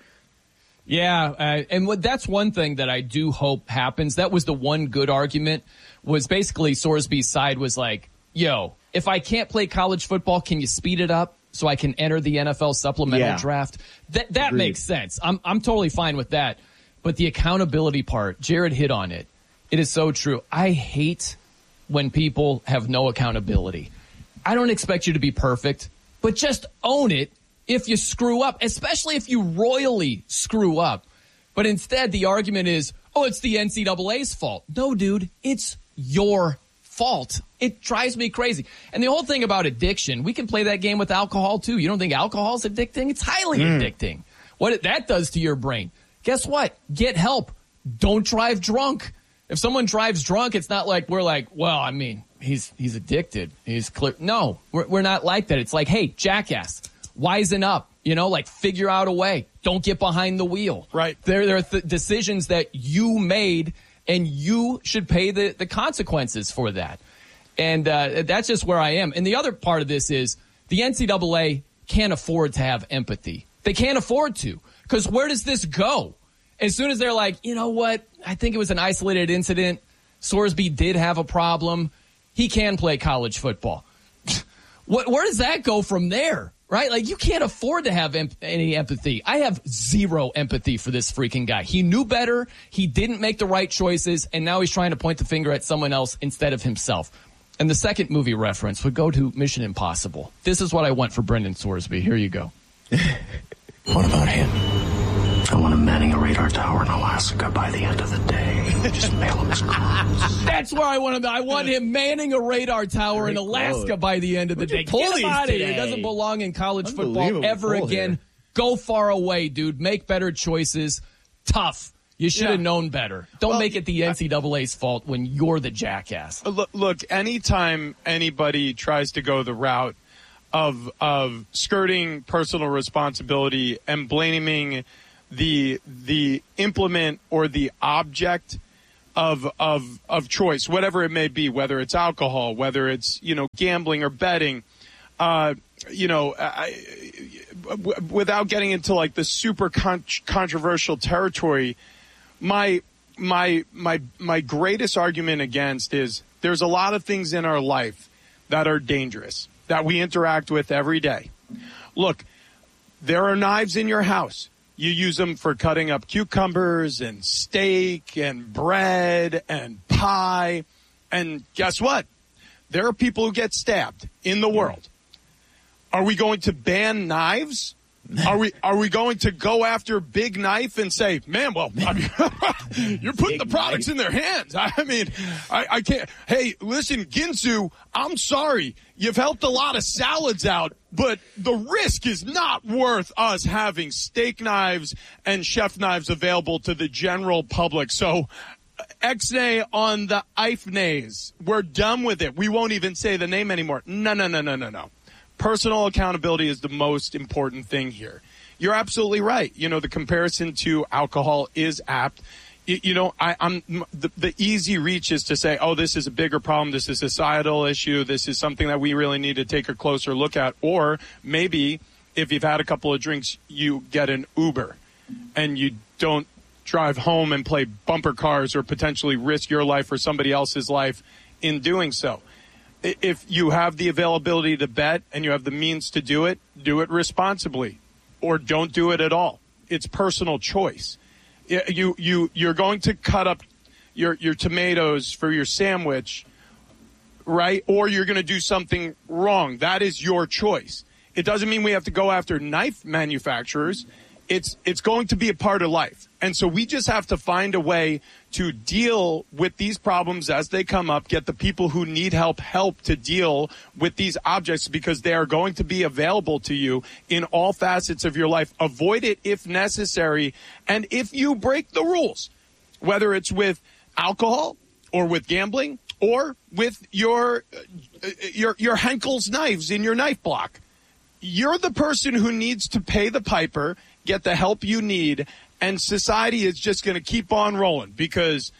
Yeah, uh, and what, that's one thing that I do hope happens. That was the one good argument, was basically Sorsby's side was like, yo, if I can't play college football, can you speed it up so I can enter the N F L supplemental yeah. draft? That that Agreed. makes sense. I'm I'm totally fine with that. But the accountability part, Jared hit on it. It is so true. I hate when people have no accountability. I don't expect you to be perfect, but just own it. If you screw up, especially if you royally screw up. But instead, the argument is, oh, it's the N C double A's fault. No, dude, it's your fault. It drives me crazy. And the whole thing about addiction, we can play that game with alcohol, too. You don't think alcohol's addicting? It's highly mm. addicting. What that does to your brain. Guess what? Get help. Don't drive drunk. If someone drives drunk, it's not like we're like, well, I mean, he's he's addicted. He's clear. No, we're, we're not like that. It's like, hey, jackass. Wisen up, you know, like figure out a way. Don't get behind the wheel. Right. There, there are th- decisions that you made, and you should pay the, the consequences for that. And uh, that's just where I am. And the other part of this is the N C double A can't afford to have empathy. They can't afford to, because where does this go? As soon as they're like, you know what, I think it was an isolated incident. Sorsby did have a problem. He can play college football. what? Where does that go from there? Right? Like, you can't afford to have em- any empathy. I have zero empathy for this freaking guy. He knew better. He didn't make the right choices. And now he's trying to point the finger at someone else instead of himself. And the second movie reference would go to Mission Impossible. This is what I want for Brendan Sorsby. Here you go. What about him? I want him manning a radar tower in Alaska by the end of the day. Just mail him his clothes. That's where I want him. I want him manning a radar tower Great in Alaska quote. by the end of the Where'd day. you pull Get him out of here. today? He doesn't belong in college football ever again. Here. Go far away, dude. Make better choices. Tough. You should have yeah. known better. Don't well, make it the N C double A's fault when you're the jackass. Look, look, anytime anybody tries to go the route of of skirting personal responsibility and blaming the the implement or the object of of of choice, whatever it may be, whether it's alcohol, whether it's, you know, gambling or betting, uh, you know, I, w- without getting into like the super con- controversial territory, my my my my greatest argument against is there's a lot of things in our life that are dangerous that we interact with every day. Look, there are knives in your house. You use them for cutting up cucumbers and steak and bread and pie. And guess what? There are people who get stabbed in the world. Are we going to ban knives? Are we are we going to go after Big Knife and say, man, well, I mean, you're putting Big the products knife. in their hands. I mean, I, I can't. Hey, listen, Ginsu, I'm sorry. You've helped a lot of salads out, but the risk is not worth us having steak knives and chef knives available to the general public. So X-nay on the Ifnays. We're done with it. We won't even say the name anymore. No, no, no, no, no, no. Personal accountability is the most important thing here. You're absolutely right. You know, the comparison to alcohol is apt. You, you know, I, I'm the, the easy reach is to say, oh, this is a bigger problem. This is a societal issue. This is something that we really need to take a closer look at. Or maybe if you've had a couple of drinks, you get an Uber and you don't drive home and play bumper cars or potentially risk your life or somebody else's life in doing so. If you have the availability to bet and you have the means to do it, do it responsibly or don't do it at all. It's personal choice. You, you, you're going to cut up your, your tomatoes for your sandwich, right? Or you're going to do something wrong. That is your choice. It doesn't mean we have to go after knife manufacturers. It's it's going to be a part of life. And so we just have to find a way to deal with these problems as they come up, get the people who need help help to deal with these objects because they are going to be available to you in all facets of your life. Avoid it if necessary. And if you break the rules, whether it's with alcohol or with gambling or with your uh, your your Henkel's knives in your knife block, you're the person who needs to pay the piper, get the help you need, and society is just going to keep on rolling because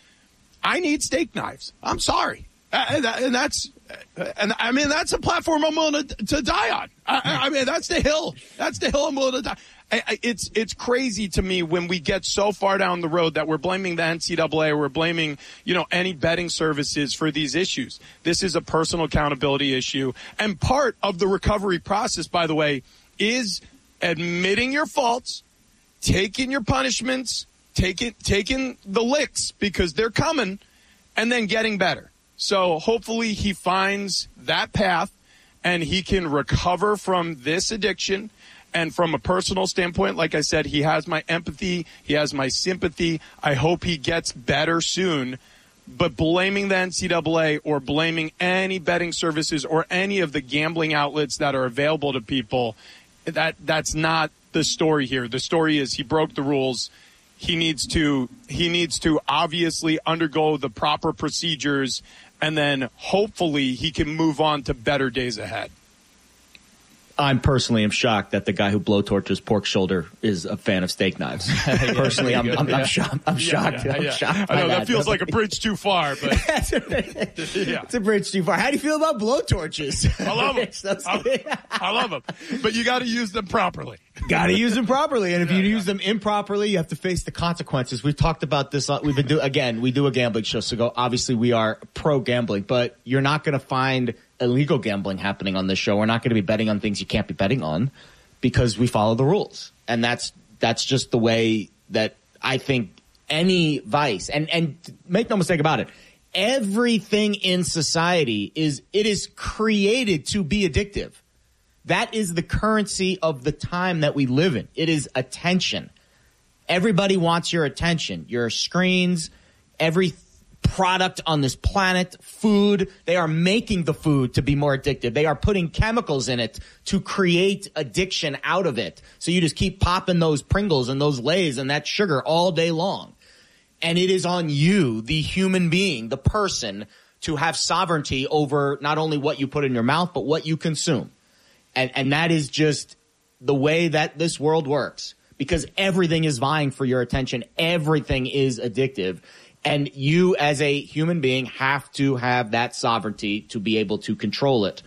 I need steak knives. I'm sorry. And, and that's, and I mean, that's a platform I'm willing to, to die on. I, I mean, that's the hill. That's the hill I'm willing to die. I, it's, it's crazy to me when we get so far down the road that we're blaming the N C double A or we're blaming, you know, any betting services for these issues. This is a personal accountability issue. And part of the recovery process, by the way, is admitting your faults, taking your punishments, taking taking the licks because they're coming, and then getting better. So hopefully he finds that path and he can recover from this addiction. And from a personal standpoint, like I said, he has my empathy. He has my sympathy. I hope he gets better soon. But blaming the N C double A or blaming any betting services or any of the gambling outlets that are available to people, that that's not the story here. The story is he broke the rules. He needs to he needs to obviously undergo the proper procedures, and then hopefully he can move on to better days ahead. I'm personally am shocked that the guy who blowtorches pork shoulder is a fan of steak knives. yeah, personally, I'm, I'm, yeah. I'm, shocked. I'm yeah, shocked. Yeah, I'm yeah. shocked. I know that, that feels like a bridge too far, but yeah. It's a bridge too far. How do you feel about blowtorches? I love them. I, I love them, but you got to use them properly. Got to use them properly, and if yeah, you yeah. use them improperly, you have to face the consequences. We've talked about this. We've been do again. We do a gambling show, so go. Obviously, we are pro gambling, but you're not going to find illegal gambling happening on this show. We're not going to be betting on things you can't be betting on because we follow the rules, and that's that's just the way that I think any vice and and make no mistake about it. everything in society is, it is created to be addictive. That is the currency of the time that we live in. It is attention. Everybody wants your attention. Your screens, every product on this planet, food, they are making the food to be more addictive. They are putting chemicals in it to create addiction out of it. So you just keep popping those Pringles and those Lay's and that sugar all day long. And it is on you, the human being, the person, to have sovereignty over not only what you put in your mouth, but what you consume. And, and that is just the way that this world works, because everything is vying for your attention. Everything is addictive. And you as a human being have to have that sovereignty to be able to control it.